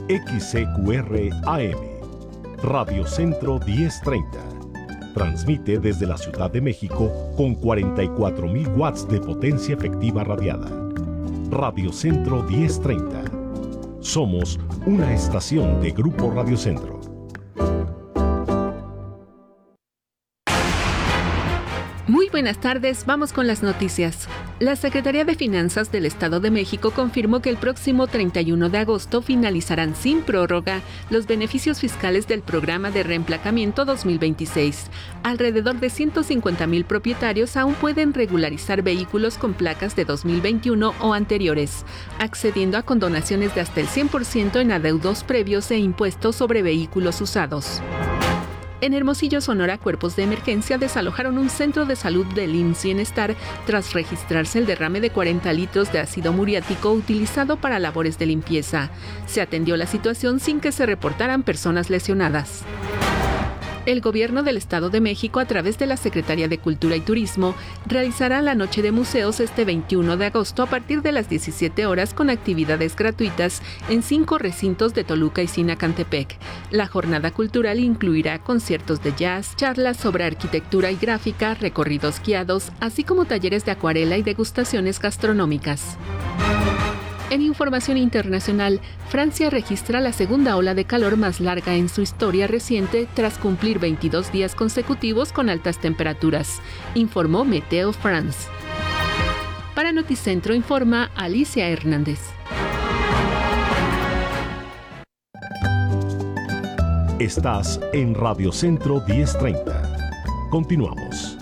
XCQR AM, Radio Centro 1030. Transmite desde la Ciudad de México con 44,000 watts de potencia efectiva radiada. Radio Centro 1030. Somos una estación de Grupo Radio Centro. Muy buenas tardes, vamos con las noticias. La Secretaría de Finanzas del Estado de México confirmó que el próximo 31 de agosto finalizarán sin prórroga los beneficios fiscales del programa de reemplacamiento 2026. Alrededor de 150,000 propietarios aún pueden regularizar vehículos con placas de 2021 o anteriores, accediendo a condonaciones de hasta el 100% en adeudos previos e impuestos sobre vehículos usados. En Hermosillo, Sonora, cuerpos de emergencia desalojaron un centro de salud del IMSS Bienestar tras registrarse el derrame de 40 litros de ácido muriático utilizado para labores de limpieza. Se atendió la situación sin que se reportaran personas lesionadas. El Gobierno del Estado de México, a través de la Secretaría de Cultura y Turismo, realizará la Noche de Museos este 21 de agosto a partir de las 17 horas con actividades gratuitas en 5 recintos de Toluca y Sinacantepec. La jornada cultural incluirá conciertos de jazz, charlas sobre arquitectura y gráfica, recorridos guiados, así como talleres de acuarela y degustaciones gastronómicas. En información internacional, Francia registra la segunda ola de calor más larga en su historia reciente tras cumplir 22 días consecutivos con altas temperaturas, informó Meteo France. Para Noticentro informa Alicia Hernández. Estás en Radio Centro 1030. Continuamos.